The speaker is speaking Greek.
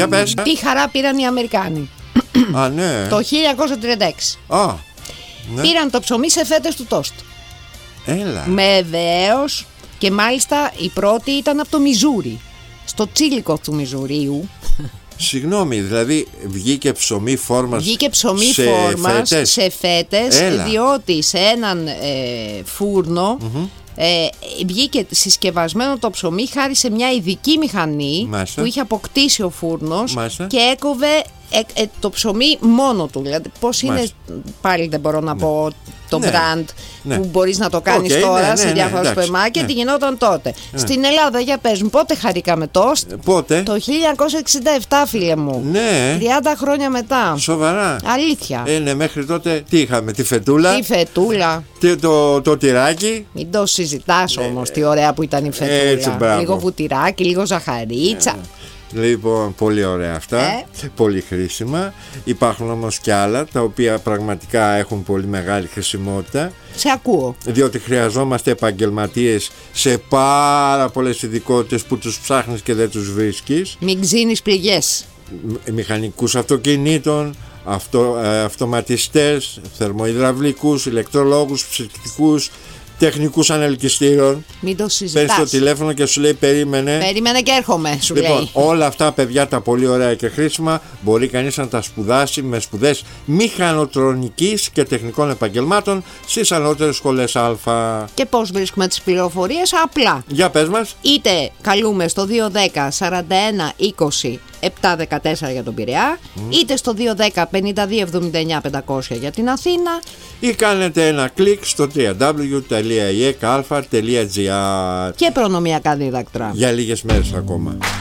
Για πες. Τι χαρά πήραν οι Αμερικάνοι. Α, ναι. Το 1936. Α, ναι. Πήραν το ψωμί σε φέτες του τόστ. Έλα. Βεβαίως. Και μάλιστα η πρώτη ήταν από το Μιζούρι. Στο τσίλικο του Μιζουρίου. Συγγνώμη, δηλαδή βγήκε ψωμί φόρμας. Βγήκε ψωμί σε φόρμας φέτες. σε φέτες. Έλα. Διότι σε έναν φούρνο βγήκε συσκευασμένο το ψωμί χάρη σε μια ειδική μηχανή. Μάλιστα. Που είχε αποκτήσει ο φούρνος. Μάλιστα. Και έκοβε το ψωμί μόνο του. Δηλαδή πώς είναι, πάλι δεν μπορώ να πω το Ναι. brand Ναι. που μπορείς να το κάνεις Okay, τώρα ναι, σε ναι, διάφορα εντάξει, σούπερ μάρκετ. ναι. Γινόταν τότε. Στην Ελλάδα, για πες μου, πότε χαρήκαμε τόστ? Πότε? Το 1967, φίλε μου. Ναι. 30 χρόνια μετά. Σοβαρά. Αλήθεια. Ναι, μέχρι τότε τι είχαμε, τη φετούλα, Η φετούλα. το τυράκι. Μην το συζητάς όμως τι ωραία που ήταν η φετούλα. έτσι, μπράβο. Λίγο βουτυράκι, λίγο ζαχαρίτσα. Λοιπόν, πολύ ωραία αυτά, πολύ χρήσιμα. Υπάρχουν όμως και άλλα τα οποία πραγματικά έχουν πολύ μεγάλη χρησιμότητα, Σε ακούω. διότι χρειαζόμαστε επαγγελματίες σε πάρα πολλές ειδικότητες που τους ψάχνεις και δεν τους βρίσκεις. Μην ξύνεις πληγές. Μηχανικούς αυτοκινήτων, αυτοματιστές, θερμοϊδραυλικούς, ηλεκτρολόγους, ψυκτικούς, τεχνικούς ανελκυστήρων. Μην το Παίρνεις συζητάς. το τηλέφωνο και σου λέει περίμενε. Περίμενε και έρχομαι, σου Λοιπόν, λέει. όλα αυτά, παιδιά, τα πολύ ωραία και χρήσιμα μπορεί κανείς να τα σπουδάσει με σπουδές μηχανοτρονικής και τεχνικών επαγγελμάτων στις ανώτερες σχολές Α. Και πώς βρίσκουμε τις πληροφορίες? Απλά. Για πες μας. Είτε καλούμε στο 210 41 20 714 για τον Πειραιά, είτε στο 210 52 79 500 για την Αθήνα. Ή κάνετε ένα κλικ στο www.iekaalfa.gr Και προνομιακά δίδακτρα. για λίγες μέρες ακόμα.